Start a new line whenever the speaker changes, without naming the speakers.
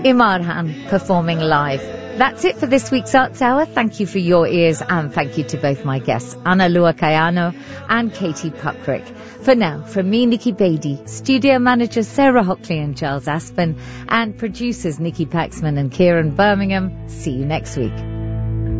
Imarhan performing live. That's it for this week's Arts Hour. Thank you for your ears, and thank you to both my guests, Ana Lua Kayano and Katie Puckrick. For now, from me, Nikki Beattie, studio managers Sarah Hockley and Giles Aspen, and producers Nikki Paxman and Kieran Birmingham, see you next week.